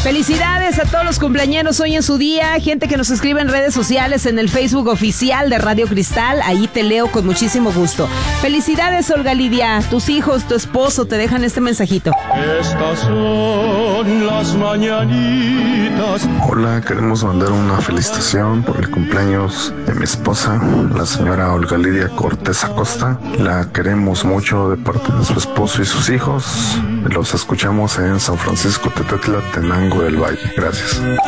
Felicidades a todos los cumpleañeros hoy en su día, gente que nos escribe en redes sociales, en el Facebook oficial de Radio Cristal, ahí te leo con muchísimo gusto. Felicidades, Olga Lidia, tus hijos, tu esposo te dejan este mensajito. Estas son las mañanitas. Hola, queremos mandar una felicitación por el cumpleaños de mi esposa, la señora Olga Lidia Cortés Acosta. La queremos mucho de parte de su esposo y sus hijos. Los escuchamos en San Francisco Tetetla, Tenango del Valle. Gracias.